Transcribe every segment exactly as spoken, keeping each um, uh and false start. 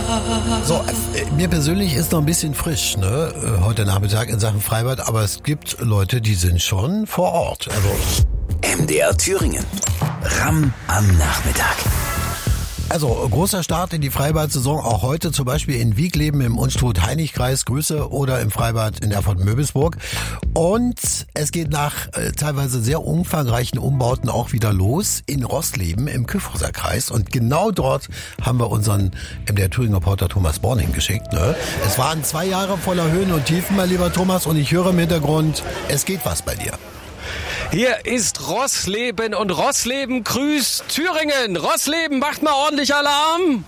So, äh, mir persönlich ist noch ein bisschen frisch, ne, äh, heute Nachmittag in Sachen Freibad, aber es gibt Leute, die sind schon vor Ort. Also M D R Thüringen. Ram am Nachmittag. Also großer Start in die Freibad-Saison, auch heute zum Beispiel in Wiegleben im Unstrut-Heinig-Kreis, Grüße, oder im Freibad in Erfurt-Möbelsburg. Und es geht nach äh, teilweise sehr umfangreichen Umbauten auch wieder los in Rossleben im Kyffhauser Kreis. Und genau dort haben wir unseren M D R Thüringen-Reporter Thomas Born hingeschickt. Ne? Es waren zwei Jahre voller Höhen und Tiefen, mein lieber Thomas, und ich höre im Hintergrund, es geht was bei dir. Hier ist Rossleben und Rossleben grüßt Thüringen. Rossleben, macht mal ordentlich Alarm.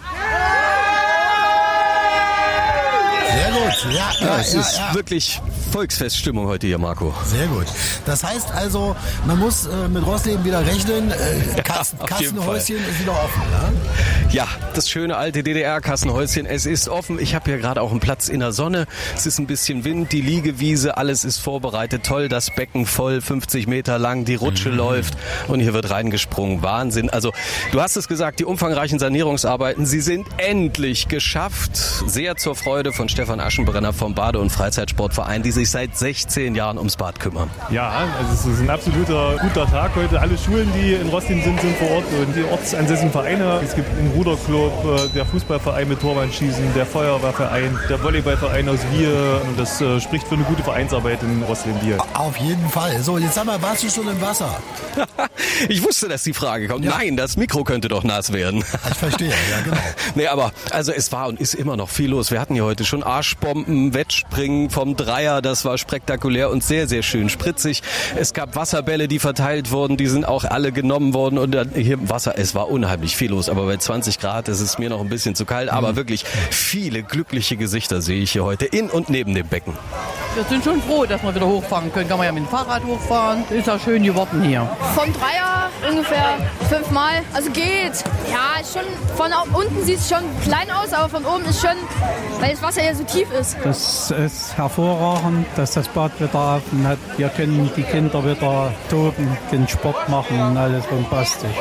Sehr gut. Ja, ja, ja, es ja, ist ja. wirklich Volksfeststimmung heute hier, Marco. Sehr gut. Das heißt also, man muss äh, mit Rossleben wieder rechnen. Äh, Kassen, ja, Kassenhäuschen ist wieder offen. Ne? Ja, das schöne alte D D R-Kassenhäuschen, es ist offen. Ich habe hier gerade auch einen Platz in der Sonne. Es ist ein bisschen Wind, die Liegewiese, alles ist vorbereitet. Toll, das Becken voll, fünfzig Meter lang, die Rutsche mhm. läuft und hier wird reingesprungen. Wahnsinn. Also, du hast es gesagt, die umfangreichen Sanierungsarbeiten, sie sind endlich geschafft. Sehr zur Freude von Stefan Aschenbrenner vom Bade- und Freizeitsportverein, die sich seit sechzehn Jahren ums Bad kümmern. Ja, also es ist ein absoluter guter Tag heute. Alle Schulen, die in Rossleben sind, sind vor Ort und die ortsansässigen Vereine. Es gibt einen Ruderclub, der Fußballverein mit Torwandschießen, der Feuerwehrverein, der Volleyballverein aus Wier. Und das äh, spricht für eine gute Vereinsarbeit in Rossleben-Wier. Auf jeden Fall. So, jetzt sag mal, warst du schon im Wasser? Ich wusste, dass die Frage kommt. Ja. Nein, das Mikro könnte doch nass werden. Ich verstehe, ja genau. Nee, aber also es war und ist immer noch viel los. Wir hatten hier heute schon Arschbomben, Wettspringen vom Dreier, das war spektakulär und sehr, sehr schön spritzig. Es gab Wasserbälle, die verteilt wurden, die sind auch alle genommen worden und dann hier im Wasser, es war unheimlich viel los, aber bei zwanzig Grad ist es mir noch ein bisschen zu kalt, aber wirklich viele glückliche Gesichter sehe ich hier heute in und neben dem Becken. Wir sind schon froh, dass wir wieder hochfahren können. Kann man ja mit dem Fahrrad hochfahren. Ist ja schön geworden hier. Vom Dreier ungefähr fünfmal. Also geht. Ja, schon von unten sieht es schon klein aus, aber von oben ist schon, weil das Wasser ja so tief ist. Das ist hervorragend, dass das Bad wieder offen hat. Hier können die Kinder wieder toben, den Sport machen und alles bombastisch.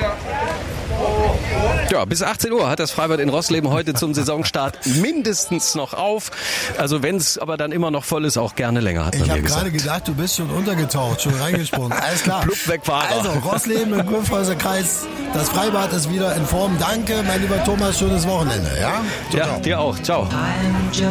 Ja, bis achtzehn Uhr hat das Freibad in Rossleben heute zum Saisonstart mindestens noch auf. Also wenn es aber dann immer noch voll ist, auch gerne länger, hat man Ich mir habe gesagt. gerade gedacht, du bist schon untergetaucht, schon reingesprungen. Alles klar. Plupp, weg war er. Also, Rossleben im Kyffhauser Kreis, das Freibad ist wieder in Form. Danke, mein lieber Thomas, schönes Wochenende. Ja, ja, dir auch. Ciao. I'm just